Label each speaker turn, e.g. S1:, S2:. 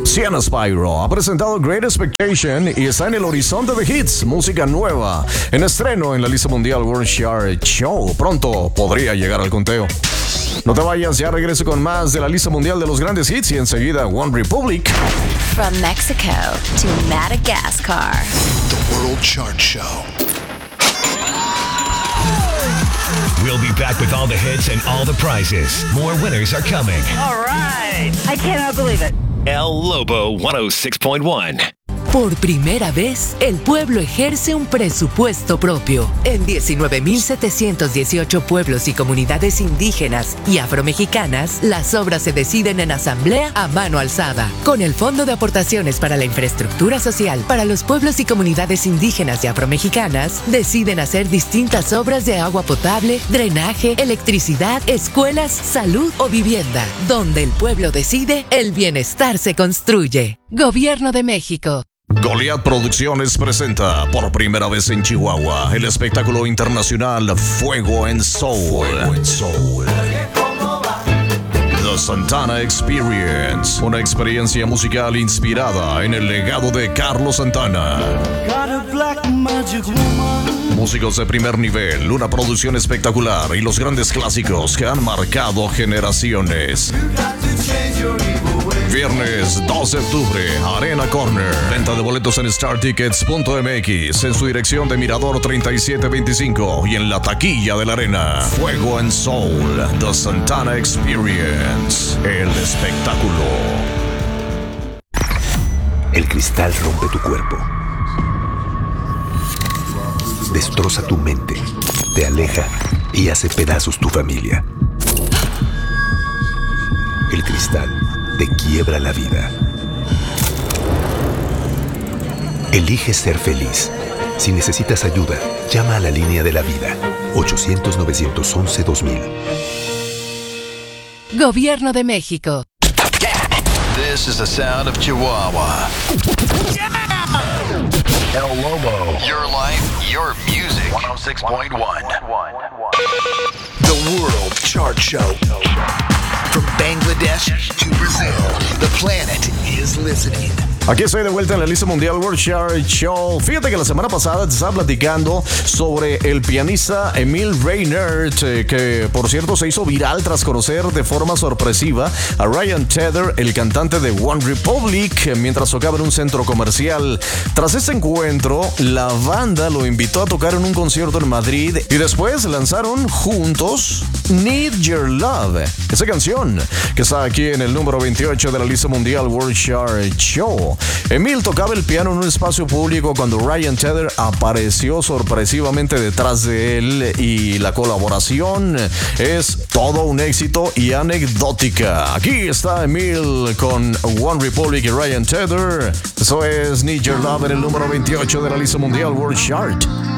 S1: Sienna Spyro ha presentado Great Expectation y está en el horizonte de hits, música nueva, en estreno en la lista mundial World Chart Show. Pronto podría llegar al conteo. No te vayas, ya regreso con más de la lista mundial de los grandes hits y enseguida One Republic.
S2: From Mexico to Madagascar.
S3: The World Chart Show.
S4: We'll be back with all the hits and all the prizes. More winners are coming.
S5: All right. I cannot believe it.
S4: El Lobo 106.1.
S6: Por primera vez, el pueblo ejerce un presupuesto propio. En 19.718 pueblos y comunidades indígenas y afromexicanas, las obras se deciden en asamblea a mano alzada. Con el Fondo de Aportaciones para la Infraestructura Social para los pueblos y comunidades indígenas y afromexicanas, deciden hacer distintas obras de agua potable, drenaje, electricidad, escuelas, salud o vivienda. Donde el pueblo decide, el bienestar se construye. Gobierno de México.
S1: Goliath Producciones presenta por primera vez en Chihuahua el espectáculo internacional Fuego en Soul. The Santana Experience, una experiencia musical inspirada en el legado de Carlos Santana. Músicos de primer nivel, una producción espectacular y los grandes clásicos que han marcado generaciones. Viernes 2 de octubre, Arena Corner. Venta de boletos en StarTickets.mx, en su dirección de Mirador 3725 y en la taquilla de la Arena. Fuego en Soul, The Santana Experience, el espectáculo.
S7: El cristal rompe tu cuerpo, destroza tu mente, te aleja y hace pedazos tu familia. El cristal te quiebra la vida. Elige ser feliz. Si necesitas ayuda, llama a la línea de la vida. 800-911-2000.
S6: Gobierno de México.
S3: This is the sound of Chihuahua. El Lobo. Your life, your music. 106.1. The World Chart Show. From Bangladesh to Brazil, the planet is listening.
S1: Aquí estoy de vuelta en la lista mundial World Chart Show. Fíjate que la semana pasada te estaba platicando sobre el pianista Emil Reinert, que por cierto se hizo viral tras conocer de forma sorpresiva a Ryan Tedder, el cantante de One Republic, mientras tocaba en un centro comercial. Tras este encuentro, la banda lo invitó a tocar en un concierto en Madrid y después lanzaron juntos Need Your Love, esa canción que está aquí en el número 28 de la lista mundial World Chart Show. Emil tocaba el piano en un espacio público cuando Ryan Tedder apareció sorpresivamente detrás de él y la colaboración es todo un éxito y anecdótica. Aquí está Emil con One Republic y Ryan Tedder. Eso es Need Your Love en el número 28 de la lista mundial World Chart.